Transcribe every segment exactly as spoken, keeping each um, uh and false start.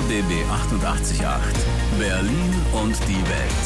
R B B achtundachtzig Komma acht. Berlin und die Welt.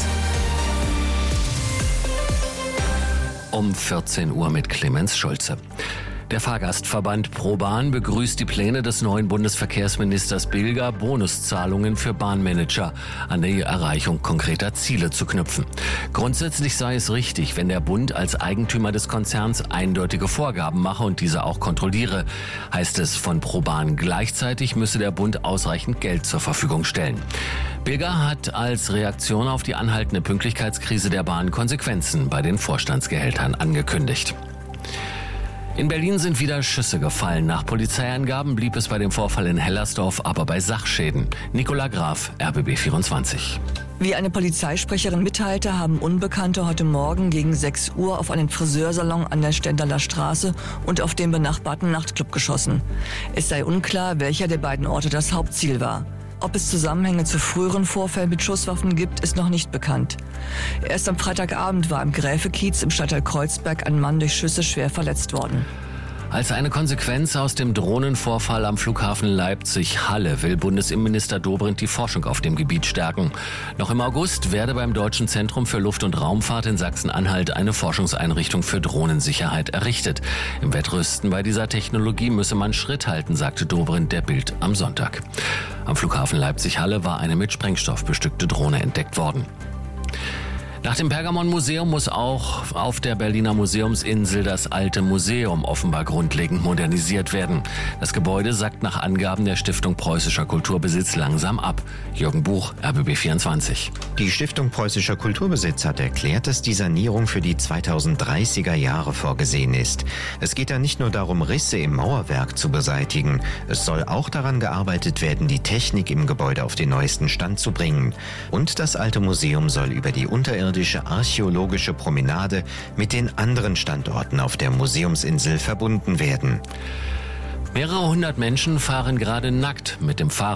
Um vierzehn Uhr mit Clemens Schulze. Der Fahrgastverband ProBahn begrüßt die Pläne des neuen Bundesverkehrsministers Bilger, Bonuszahlungen für Bahnmanager an die Erreichung konkreter Ziele zu knüpfen. Grundsätzlich sei es richtig, wenn der Bund als Eigentümer des Konzerns eindeutige Vorgaben mache und diese auch kontrolliere, heißt es von ProBahn. Gleichzeitig müsse der Bund ausreichend Geld zur Verfügung stellen. Bilger hat als Reaktion auf die anhaltende Pünktlichkeitskrise der Bahn Konsequenzen bei den Vorstandsgehältern angekündigt. In Berlin sind wieder Schüsse gefallen. Nach Polizeiangaben blieb es bei dem Vorfall in Hellersdorf aber bei Sachschäden. Nicola Graf, R B B vierundzwanzig. Wie eine Polizeisprecherin mitteilte, haben Unbekannte heute Morgen gegen sechs Uhr auf einen Friseursalon an der Stendaler Straße und auf den benachbarten Nachtclub geschossen. Es sei unklar, welcher der beiden Orte das Hauptziel war. Ob es Zusammenhänge zu früheren Vorfällen mit Schusswaffen gibt, ist noch nicht bekannt. Erst am Freitagabend war im Gräfekiez im Stadtteil Kreuzberg ein Mann durch Schüsse schwer verletzt worden. Als eine Konsequenz aus dem Drohnenvorfall am Flughafen Leipzig-Halle will Bundesinnenminister Dobrindt die Forschung auf dem Gebiet stärken. Noch im August werde beim Deutschen Zentrum für Luft- und Raumfahrt in Sachsen-Anhalt eine Forschungseinrichtung für Drohnensicherheit errichtet. Im Wettrüsten bei dieser Technologie müsse man Schritt halten, sagte Dobrindt der Bild am Sonntag. Am Flughafen Leipzig-Halle war eine mit Sprengstoff bestückte Drohne entdeckt worden. Nach dem Pergamon-Museum muss auch auf der Berliner Museumsinsel das alte Museum offenbar grundlegend modernisiert werden. Das Gebäude sackt nach Angaben der Stiftung Preußischer Kulturbesitz langsam ab. Jürgen Buch, R B B vierundzwanzig. Die Stiftung Preußischer Kulturbesitz hat erklärt, dass die Sanierung für die zweitausenddreißiger Jahre vorgesehen ist. Es geht da nicht nur darum, Risse im Mauerwerk zu beseitigen. Es soll auch daran gearbeitet werden, die Technik im Gebäude auf den neuesten Stand zu bringen. Und das alte Museum soll über die unterirdische archäologische Promenade mit den anderen Standorten auf der Museumsinsel verbunden werden. Mehrere hundert Menschen fahren gerade nackt mit dem Fahrrad